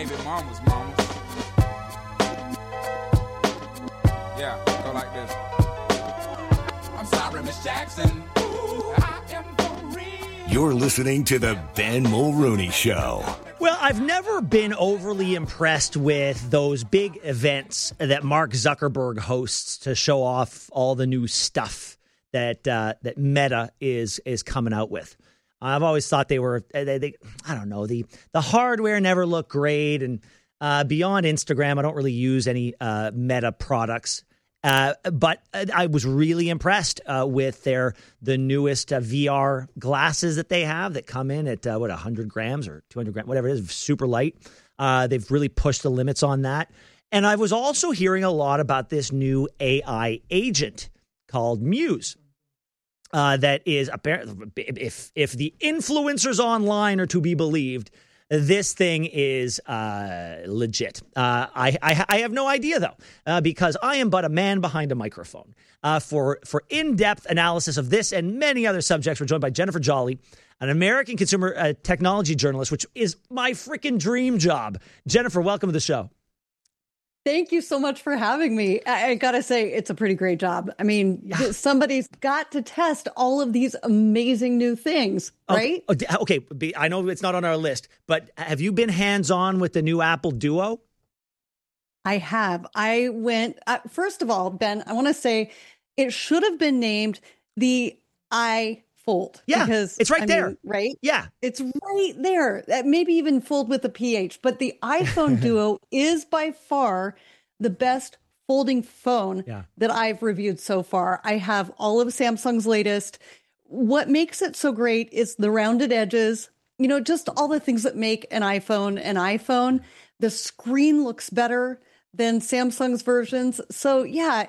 baby mama's mama. Yeah, go like this. I'm sorry, Miss Jackson. Ooh, I am for real. You're listening to the Ben Mulrooney Show. Well, I've never been overly impressed with those big events that Mark Zuckerberg hosts to show off all the new stuff that Meta is coming out with. I've always thought they were, I don't know, the hardware never looked great. And beyond Instagram, I don't really use any Meta products. But I was really impressed with the newest VR glasses that they have that come in at 100 grams or 200 grams, whatever it is, super light. They've really pushed the limits on that. And I was also hearing a lot about this new AI agent called Muse. That is apparently, if the influencers online are to be believed, this thing is legit. I have no idea, though, because I am but a man behind a microphone. For in-depth analysis of this and many other subjects, we're joined by Jennifer Jolly, an American consumer technology journalist, which is my freaking dream job. Jennifer, welcome to the show. Thank you so much for having me. I got to say, it's a pretty great job. I mean, somebody's got to test all of these amazing new things, right? Okay. I know it's not on our list, but have you been hands-on with the new Apple Duo? I have. I went, first of all, Ben, I want to say it should have been named the iFold. Yeah, because it's right there. Right? Yeah. It's right there. Maybe even fold with a PH. But the iPhone Duo is by far the best folding phone that I've reviewed so far. I have all of Samsung's latest. What makes it so great is the rounded edges, just all the things that make an iPhone an iPhone. The screen looks better than Samsung's versions. So yeah,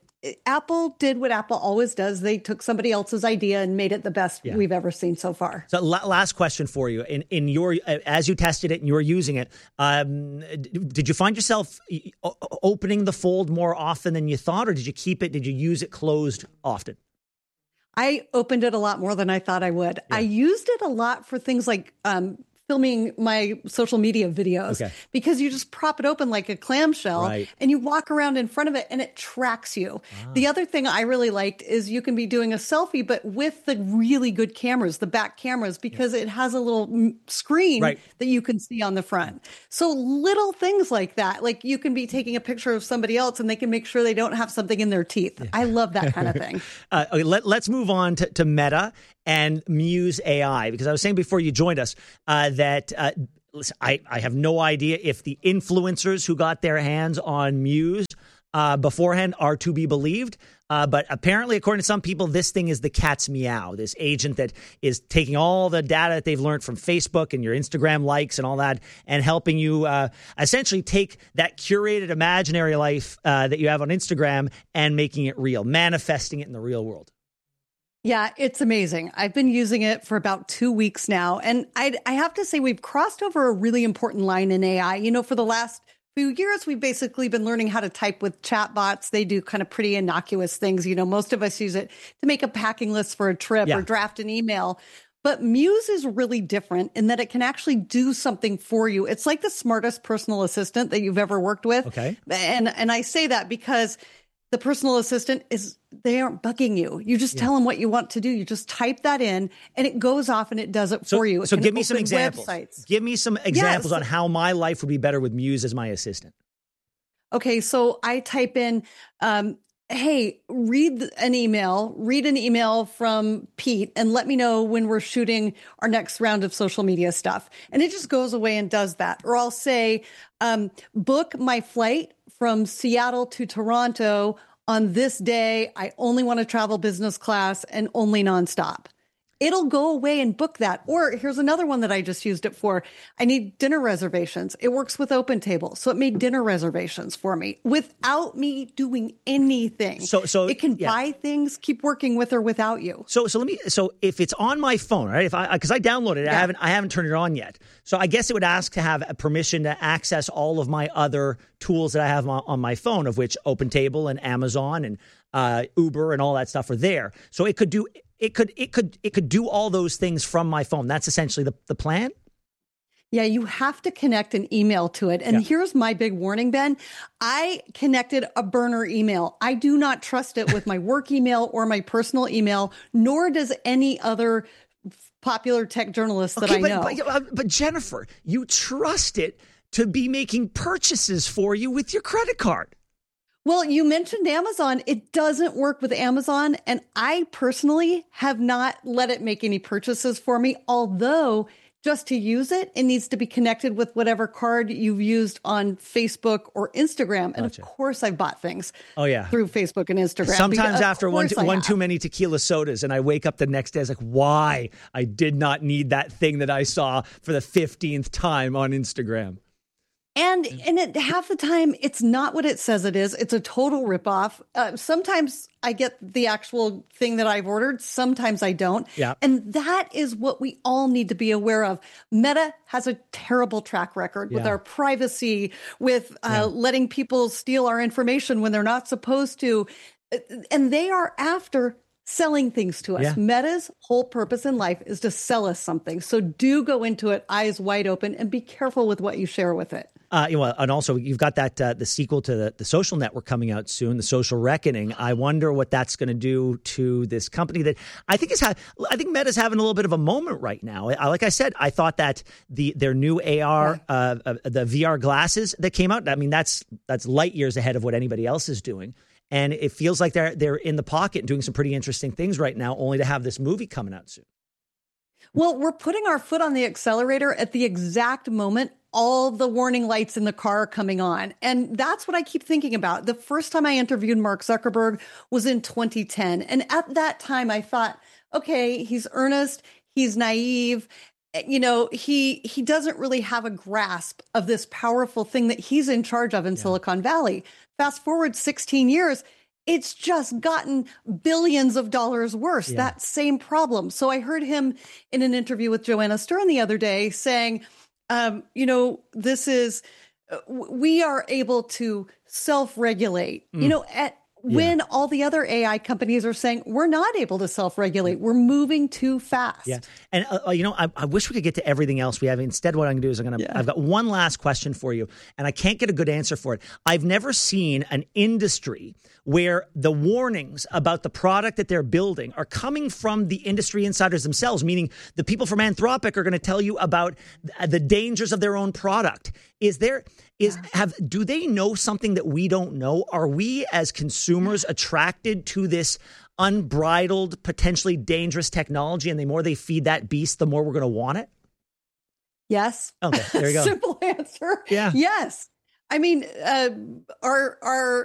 Apple did what Apple always does. They took somebody else's idea and made it the best we've ever seen so far. So last question for you. In your, as you tested it and you were using it, did you find yourself opening the Fold more often than you thought, or did you keep it? Did you use it closed often? I opened it a lot more than I thought I would. Yeah. I used it a lot for things like filming my social media videos because you just prop it open like a clamshell and you walk around in front of it and it tracks you. The other thing I really liked is you can be doing a selfie, but with the really good cameras, the back cameras, because it has a little screen that you can see on the front. So little things like that, like you can be taking a picture of somebody else and they can make sure they don't have something in their teeth. I love that kind of thing. Let's move on to Meta and Muse AI, because I was saying before you joined us that listen, I have no idea if the influencers who got their hands on Muse beforehand are to be believed. But apparently, according to some people, this thing is the cat's meow, this agent that is taking all the data that they've learned from Facebook and your Instagram likes and all that, and helping you essentially take that curated imaginary life that you have on Instagram and making it real, manifesting it in the real world. Yeah, it's amazing. I've been using it for about 2 weeks now. And I have to say, we've crossed over a really important line in AI. For the last few years, we've basically been learning how to type with chatbots. They do kind of pretty innocuous things. Most of us use it to make a packing list for a trip or draft an email. But Muse is really different in that it can actually do something for you. It's like the smartest personal assistant that you've ever worked with. Okay. And I say that because the personal assistant they aren't bugging you. You just tell them what you want to do. You just type that in and it goes off and it does it for you. So give me some examples. Give me some examples on how my life would be better with Muse as my assistant. Okay. So I type in, hey, read an email from Pete and let me know when we're shooting our next round of social media stuff. And it just goes away and does that. Or I'll say, book my flight from Seattle to Toronto on this day. I only want to travel business class and only nonstop. It'll go away and book that. Or here's another one that I just used it for. I need dinner reservations. It works with OpenTable. So it made dinner reservations for me without me doing anything. So it can buy things, keep working with or without you. So if it's on my phone, right? Because I downloaded it, I haven't turned it on yet. So I guess it would ask to have a permission to access all of my other tools that I have on my phone, of which OpenTable and Amazon and Uber and all that stuff are there. So it could do all those things from my phone. That's essentially the plan. Yeah, you have to connect an email to it. And here's my big warning, Ben. I connected a burner email. I do not trust it with my work email or my personal email, nor does any other popular tech journalist that I know. But Jennifer, you trust it to be making purchases for you with your credit card. Well, you mentioned Amazon. It doesn't work with Amazon. And I personally have not let it make any purchases for me, although just to use it, it needs to be connected with whatever card you've used on Facebook or Instagram. And of course, I've bought things through Facebook and Instagram. Sometimes after one too many tequila sodas, and I wake up the next day, it's like, why? I did not need that thing that I saw for the 15th time on Instagram. And half the time, it's not what it says it is. It's a total ripoff. Sometimes I get the actual thing that I've ordered. Sometimes I don't. Yeah. And that is what we all need to be aware of. Meta has a terrible track record with our privacy, with letting people steal our information when they're not supposed to. And they are after selling things to us. Yeah. Meta's whole purpose in life is to sell us something. So do go into it eyes wide open and be careful with what you share with it. And also you've got that the sequel to the Social Network coming out soon, The Social Reckoning. I wonder what that's going to do to this company that I think Meta's having a little bit of a moment right now. Like I said, I thought that their new AR, the VR glasses that came out, I mean, that's light years ahead of what anybody else is doing. And it feels like they're in the pocket and doing some pretty interesting things right now, only to have this movie coming out soon. Well, we're putting our foot on the accelerator at the exact moment all the warning lights in the car are coming on. And that's what I keep thinking about. The first time I interviewed Mark Zuckerberg was in 2010. And at that time, I thought, okay, he's earnest, he's naive. You know, he doesn't really have a grasp of this powerful thing that he's in charge of in Silicon Valley. Fast forward 16 years, it's just gotten billions of dollars worse, that same problem. So I heard him in an interview with Joanna Stern the other day saying, we are able to self-regulate, when all the other AI companies are saying we're not able to self-regulate. We're moving too fast. Yeah. And, I wish we could get to everything else we have. Instead, what I'm going to do is I've got one last question for you, and I can't get a good answer for it. I've never seen an industry where the warnings about the product that they're building are coming from the industry insiders themselves, meaning the people from Anthropic are going to tell you about the dangers of their own product. Do they know something that we don't know? Are we as consumers attracted to this unbridled, potentially dangerous technology, and the more they feed that beast, the more we're going to want it? Yes. Okay, there you go. Simple answer. Yeah. Yes. I mean, our